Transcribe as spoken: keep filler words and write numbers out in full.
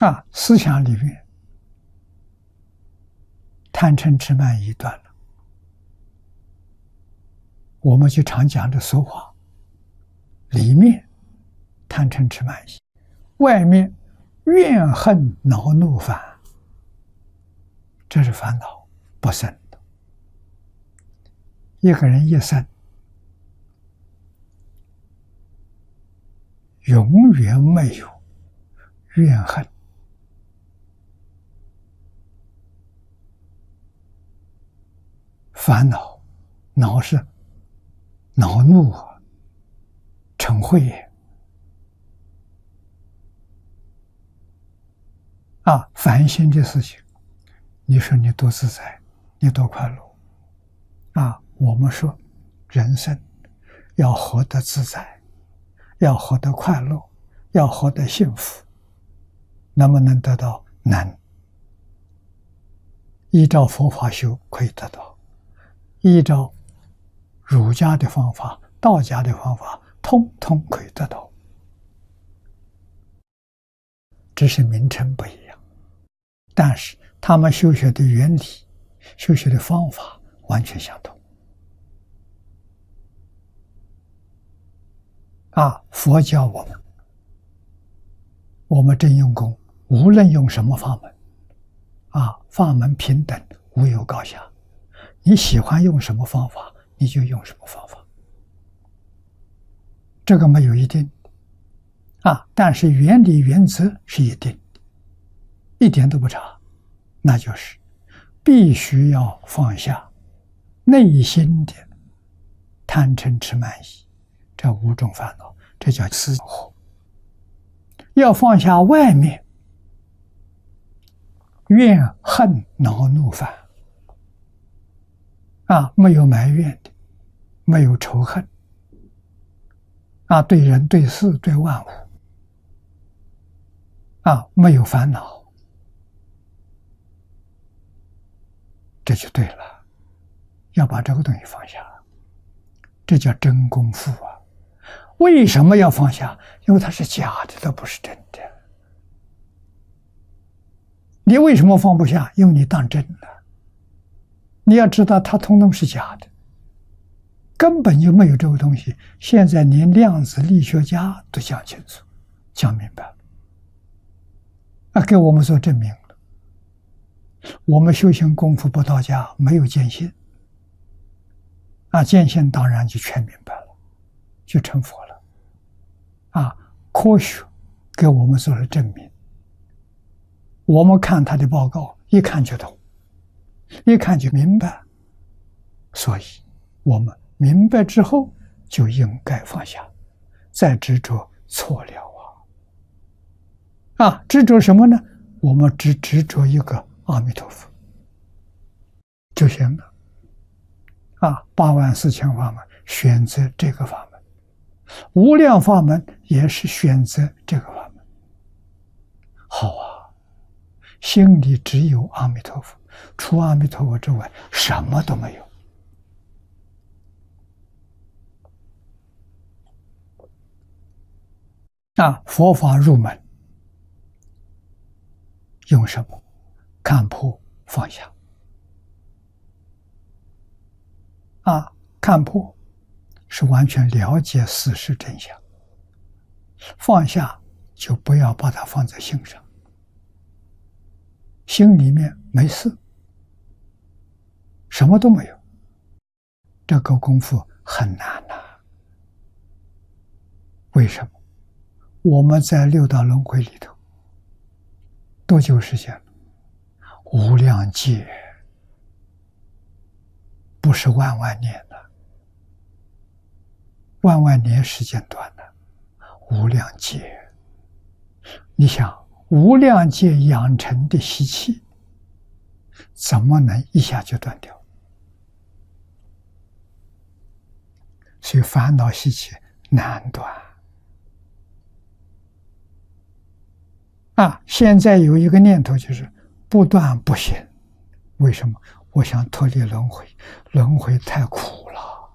啊，思想里面贪嗔痴慢疑断了，我们就常讲的俗话，里面贪嗔痴慢疑，外面怨恨恼怒烦，这是烦恼不生的。一个人一生永远没有怨恨，烦恼，恼是恼怒啊，嗔恚也啊，烦心的事情，你说你多自在，你多快乐啊！我们说人生要活得自在，要活得快乐，要活得幸福，能不能得到？能。依照佛法修可以得到，依照儒家的方法、道家的方法，通通可以得到，只是名称不一样，但是他们修学的原理、修学的方法完全相同。啊，佛教我们，我们真用功，无论用什么法门，啊，法门平等，无有高下。你喜欢用什么方法，你就用什么方法，这个没有一定啊，但是原理原则是一定的，一点都不差，那就是必须要放下内心的贪嗔痴慢疑这五种烦恼，这叫思惑。要放下外面怨恨恼怒烦啊，没有埋怨的，没有仇恨啊，对人对事对万物啊，没有烦恼，这就对了。要把这个东西放下，这叫真功夫啊。为什么要放下？因为它是假的，它不是真的。你为什么放不下？因为你当真了。你要知道它通通是假的，根本就没有这个东西。现在连量子力学家都讲清楚，讲明白了，啊，给我们做证明了。我们修行功夫不到家，没有见性，啊，见性当然就全明白了，就成佛了。啊，科学给我们做了证明。我们看他的报告，一看就懂，一看就明白。所以我们明白之后就应该放下，再执着错了啊！啊，执着什么呢？我们只执着一个阿弥陀佛就行了。啊，八万四千法门，选择这个法门；无量法门也是选择这个法门。好啊！心里只有阿弥陀佛，除阿弥陀佛之外什么都没有。啊，佛法入门用什么？看破放下。啊，看破是完全了解事实真相，放下就不要把它放在心上。心里面没事，什么都没有，这个功夫很难呐、啊。为什么？我们在六道轮回里头多久时间了？无量劫，不是万万年了，万万年时间短了，无量劫。你想，无量劫养成的习气，怎么能一下就断掉？所以烦恼习气难断啊！现在有一个念头，就是不断不行。为什么？我想脱离轮回，轮回太苦了。